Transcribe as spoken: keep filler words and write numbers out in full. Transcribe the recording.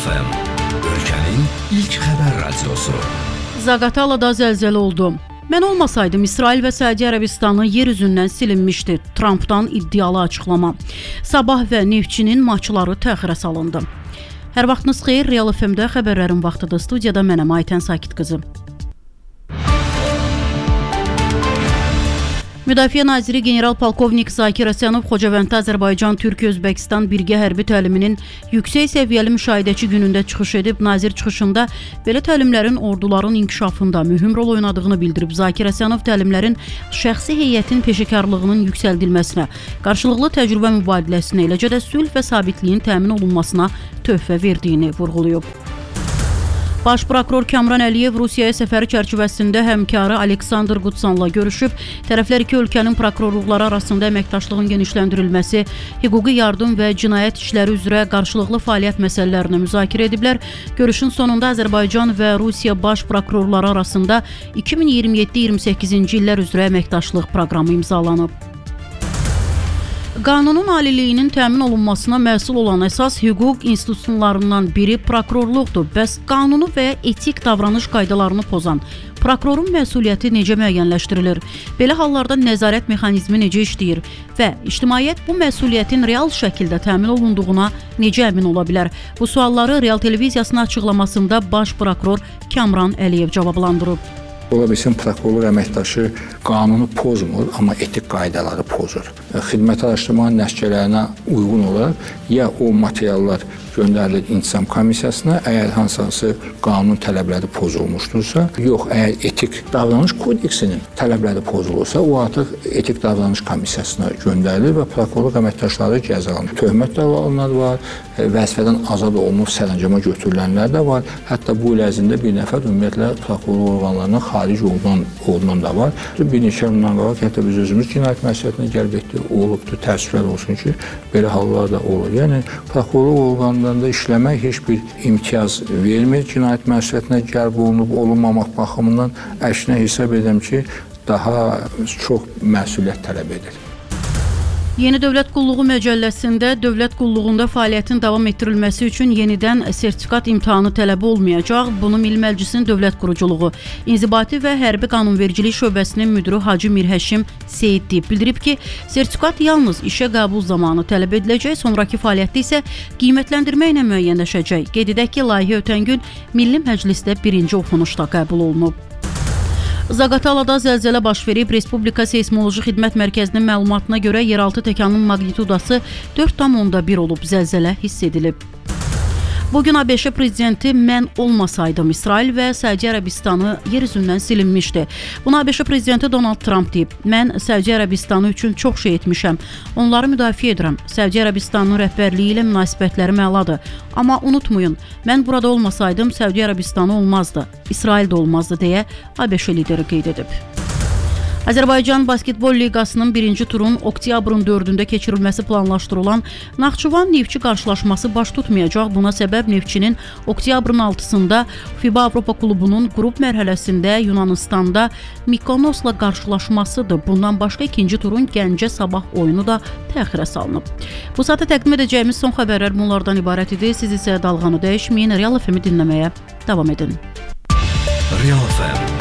F M, ölkənin ilk xəbər radiosu. Zaqatalada zəlzələ oldu. Mən olmasaydım, İsrail və Səudiyyə Ərəbistanı yer üzündən silinmişdi. Trumpdan iddialı açıqlama. Sabah və Neftçinin maçları təxirə salındı. Hər vaxtınız xeyir, Real F M-də xəbərlərin vaxtıdır. Studiyada mənəm Aytən Sakit qızı. Müdafiə naziri general-polkovnik Zakir Əsənov Xocavənddə Azərbaycan, Türkiyə, Özbəkistan birgə hərbi təliminin yüksək səviyyəli müşahidəçi günündə çıxış edib. Nazir çıxışında belə təlimlərin orduların inkişafında mühüm rol oynadığını bildirib. Zakir Əsənov təlimlərin şəxsi heyətin peşəkarlığının yüksəldilməsinə, qarşılıqlı təcrübə mübadiləsinə, eləcə də sülh və sabitliyin təmin olunmasına töhfə verdiyini vurğulayıb. Baş prokuror Kamran Əliyev Rusiyaya səfəri çərçivəsində həmkarı Aleksandr Qutsanla görüşüb. Tərəflər iki ölkənin prokurorluqları arasında əməkdaşlığın genişləndirilməsi, hüquqi yardım və cinayət işləri üzrə qarşılıqlı fəaliyyət məsələlərini müzakirə ediblər. Görüşün sonunda Azərbaycan və Rusiya baş prokurorları arasında iki min iyirmi yeddi iyirmi səkkizinci illər üzrə əməkdaşlıq proqramı imzalanıb. Qanunun aliliyinin təmin olunmasına məsul olan əsas hüquq institusiyalarından biri prokurorluqdur. Bəs qanunu və ya etik davranış qaydalarını pozan prokurorun məsuliyyəti necə müəyyənləşdirilir? Belə hallarda nəzarət mexanizmi necə işləyir? Və ictimaiyyət bu məsuliyyətin real şəkildə təmin olunduğuna necə əmin ola bilər? Bu sualları Real televiziyasının açıqlamasında baş prokuror Kamran Əliyev cavablandırıb. Ola bilsin, prokurorluq əməkdaşı qanunu pozmur, amma etik qaydaları pozur. Xidmət araşdırmanın nəticələrinə uyğun olaraq ya o materiallar göndərilir İntisam Komissiyasına, əgər hansısa qanun tələbləri pozulmuşdursa, yox, əgər etik davranış kodeksinin tələbləri pozulursa, o artıq etik davranış komissiyasına göndərilir və prokurorluq əməkdaşları cəzalanır. Töhmət davalananlar var, vəzifədən azad olunub sərəncama götürülənlər də var. Hətta bu il ərzində bir nəfər ümumiyyətlə prokurorluq orqanlarından xaric olunan, olunan da var. Bir neçə bundan qabaq hətta biz özümüz cinayət məsuliyyətinə cəlb etdik, olubdur, təəssüflər olsun ki, belə hallar da olur. Yəni, prokurorluq orqanlarında işləmək heç bir imtiyaz vermir. Cinayət məsuliyyətinə cəlb olunub, olunmamaq baxımından əksinə hesab edirəm ki, daha çox məsuliyyət tələb edir. Yeni Dövlət Qulluğu Məcəlləsində dövlət qulluğunda fəaliyyətin davam etdirilməsi üçün yenidən sertifikat imtahanı tələbi olmayacaq. Bunu Milli Məclisin Dövlət Quruculuğu, İnzibati və Hərbi Qanunvericilik şöbəsinin müdiri Hacı Mirhəşim Seyid deyib. Bildirib ki, sertifikat yalnız işə qəbul zamanı tələb ediləcək, sonraki fəaliyyətdə isə qiymətləndirmə ilə müəyyənləşəcək. Qeyd edək ki, layihə ötən gün Milli Məclisdə birinci oxunuşda qəbul olunub. Zaqatalada zəlzələ baş verib. Respublika Seysmoloji Xidmət Mərkəzinin məlumatına görə yeraltı təkanın magnitudası dörd tam onda bir olub. Zəlzələ hiss edilib. Bugün ABŞ prezidenti mən olmasaydım, İsrail və Səudiyyə Ərəbistanı yer üzündən silinmişdi. Bunu ABŞ prezidenti Donald Trump deyib. Mən Səudiyyə Ərəbistanı üçün çox şey etmişəm. Onları müdafiə edirəm. Səudiyyə Ərəbistanının rəhbərliyi ilə münasibətlərim əladır. Amma unutmayın, mən burada olmasaydım, Səudiyyə Ərəbistanı olmazdı, İsrail də olmazdı deyə ABŞ lideri qeyd edib. Azərbaycan Basketbol Liqasının birinci turun oktyabrın dördündə keçirilməsi planlaşdırılan Naxçıvan Neftçi qarşılaşması baş tutmayacaq. Buna səbəb Neftçinin oktyabrın altısında FIBA Avropa klubunun qrup mərhələsində Yunanistanda Mikonosla qarşılaşmasıdır. Bundan başqa ikinci turun Gəncə sabah oyunu da təxirə salınıb. Bu saata təqdim edəcəyimiz son xəbərlər bunlardan ibarət idi. Siz isə dalğanı dəyişməyin, Real F M-i dinləməyə davam edin. Real F M